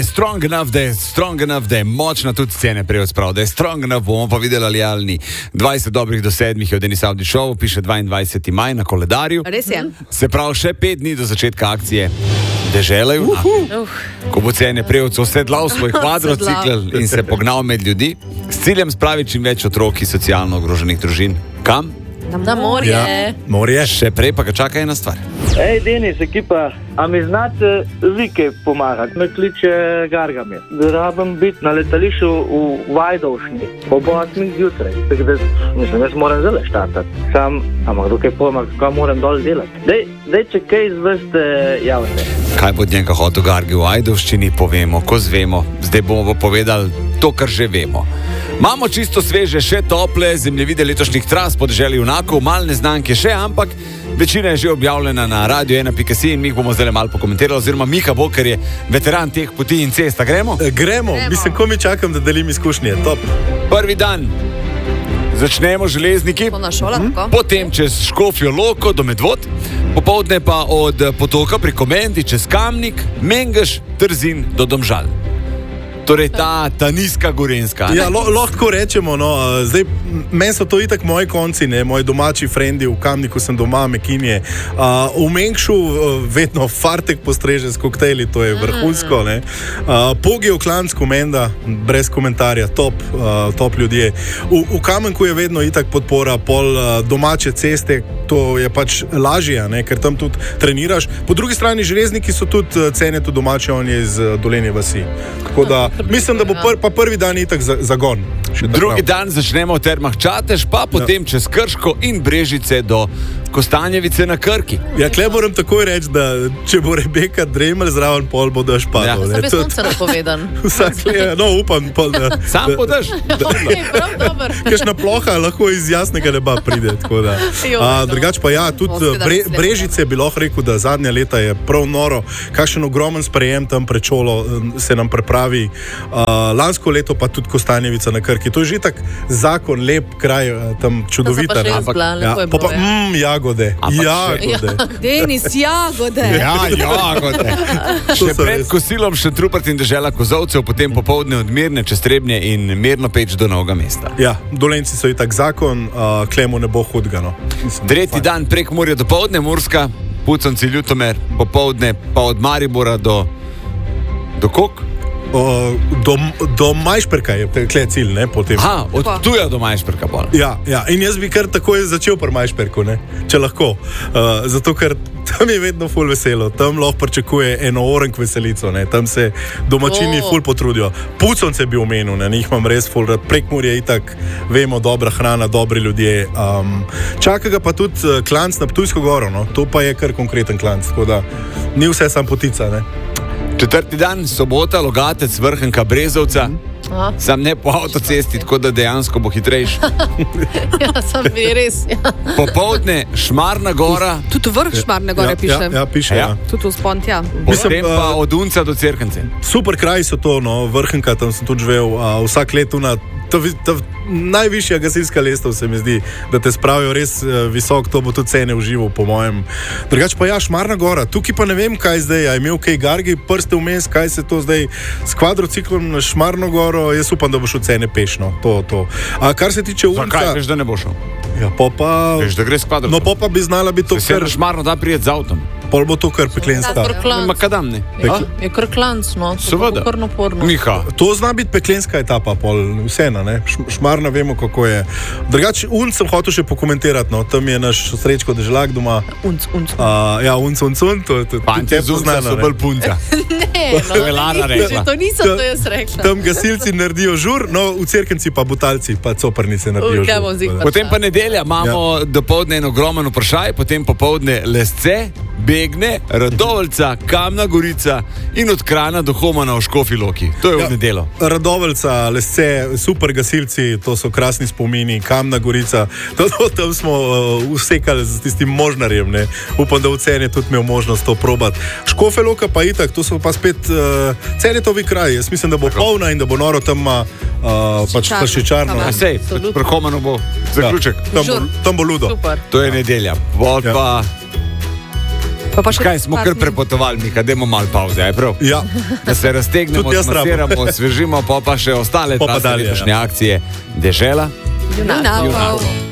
Strong enough, da je močna tudi scene prej odsprav, da je strong enough, bomo pa videli ali ali ni. 20 dobrih do 7 je v Denis Audi Show, piše 22. maj na koledarju. Res je. Se pravi, še 5 dni do začetka akcije Dežela junakov. Ko bo cene prejevcev sedlal svoj kvadrocikl in se pognal med ljudi, s ciljem spraviti čim več otrok iz socialno ogroženih družin. Kam? Na morje. Ja, morje. Še prej pa ga čaka ena stvar. Ej, Denis, ekipa, a mi znate vi kaj pomagati? Me kliče Gargamir. Rabim biti na letališču v Vajdovšni ob 8 zjutraj. Tako da, mislim, jaz moram zelo štartati. Ampak dokaj pomak, kaj moram dol delati. Dej, če kaj izveste javne. Kaj bo od njega hotel Gargi v Vajdovščini, povemo, ko zvemo. Zdaj bomo pa povedali to, kar že vemo. Imamo čisto sveže, še tople zemljevide letošnjih tras po Deželi junakov, malo neznanke še, ampak večina je že objavljena na radio1.si in mi jih bomo zdaj malo pokomentirali, oziroma Miha bo, ker je veteran teh poti in cesta. Gremo? Gremo. Mislim, ko mi čakam, da delim izkušnje. Top. Prvi dan začnemo železniki, potem čez Škofjo Loko do Medvod, popoldne pa od Potoka preko Mendi čez Kamnik, Mengeš, Trzin do Domžal. Torej ta nizka gorenjska. Ja, lahko rečemo, no, zdaj, meni so to itak moji konci, ne, moji domači frendi, v Kamniku sem doma, Mekinje. V Mengšu vedno fartek postreže s koktejli, to je vrhunsko, ne. Pogijev Klansko, Menda, brez komentarja, top ljudje. V Kamenku je vedno itak podpora, pol domače ceste, to je pač lažje, ne, ker tam tudi treniraš. Po drugi strani železniki so tudi cene tu domače, on je iz Dolenje vasi. Tako da mislim, da bo prvi dan itak zagon. Drugi dan začnemo v Termah Čatež, pa potem čez Krško in Brežice do Kostanjevice na Krki. Ja, kle moram takoj reči, da če bo Rebeka Dremelj zraven, pol bo daš padel. Ja, sem sonce napovedan. Upam, pol da. Sam podaš? Prav dober. Kakšna ploha lahko iz jasnega neba pride. Drugač pa ja, tudi Brežice bi lahko rekel, da zadnja leta je prav noro. Kakšen ogromen sprejem tam pred šolo se nam pripravi. Lansko leto pa tudi Kostanjevica na Krki. To je že tak zakon, lep kraj, tam čudovita. Jagode. Denis, jagode. Ja, jagode. Še pred kosilom še Trupert in Dežela kozovcev, potem popoldne od Mirne čez Trebnje in Mirno Peč do Novega mesta. Ja, Dolenci so itak zakon, Klemu ne bo hudga, no. Tretji dan prek Murja do Poldne, Murska, Puconci, Ljutomer, popoldne pa od Maribora do Kok? Do Majšperka je tle cilj, ne, potem. Od Ptuja do Majšperka bolj. Ja, in jaz bi kar takoj začel pri Majšperku, ne, če lahko. Zato, ker tam je vedno ful veselo, tam lahko pričakuje enoorenk veselico, ne, tam se domačini ful potrudijo. Puconce bi omenil, ne, njih imam res ful rad. Prekmurje itak, vemo, dobra hrana, dobri ljudje. Čaka ga pa tudi klanc na Ptujsko goro, no, to pa je kar konkreten klanc, tako da ni vse sam potica, ne. Četrti dan, sobota, Logatec, Vrhunka, Brezovca. Sam ne po avtocesti, tako da dejansko bo hitrejši. Ja, sam bi res. Ja. Popoldne Šmarna gora. Tudi vrh Šmarne gore piše. Ja, piše, ja. Tudi v spont, ja. Potem pa od Unca do Cerkance. Super kraj so to, no, Vrhunka, tam sem tudi živel, vsak let najvišja gasilska lestev se mi zdi, da te spravijo res visok, to bo tudi cene užival, po mojem. Drugač pa ja, Šmarna gora, tukaj pa ne vem, kaj zdaj, a je imel kaj Gargi prste vmes, kaj se to zdaj s kvadrociklom na Šmarno goro, jaz upam, da bo šel cene pešno, to. A kar se tiče Unca... Zakaj, veš, da ne bo šel? Ja, popa... Veš, da gre s kvadrocom. No, popa bi znala biti to, ker... Šmarno da prijeti z avtom. Pol bo to kar peklenska. Makadam, ne? Je kar klanc, no. Seveda. Kar naporno. Miha. To zna biti peklenska etapa, pol vseeno, ne. Šmarna vemo, kako je. Drugače, Unc sem hotel še pokomentirati, no. Tam je naš Srečko Deželak doma. Unc. Ja, Unc. Pantje z Unca so bolj punca. Ne, To je Lara rekla. To nisem to jaz rekla. Tam gasilci naredijo žur, no v Cerkenci pa Butalci, pa Coprnice naredijo žur. Potem pa nedelja, imamo dopoldne en ogromen vprašaj, potem popoldne Lesce, Begne, Radoveljca, Kamna Gorica in od Krana do Homana v Škofji Loki. To je v nedeljo. Radoveljca, Lesce, super gasilci, to so krasni spomini, Kamna Gorica, tam smo usekali z tistim možnarjem, ne. Upam, da v Ceni tudi imel možnost to probati. Škofja Loka pa itak, to so pa spet Cenetovi kraji. Jaz mislim, da bo polna in da bo noro tam pač Šičarno. Sej, pri Homanu bo zaključek. Tam bo ludo. Super. To je nedelja. Pa Pa še Kaj smo kar prepotovali, Mika, dajmo malo pauze, je prav? Ja. Da se raztegnemo, Tudi jaz smasiramo, osvežimo, pa še ostale Pa trase dalje, letošnje akcije. Dežela Junakov. junakov.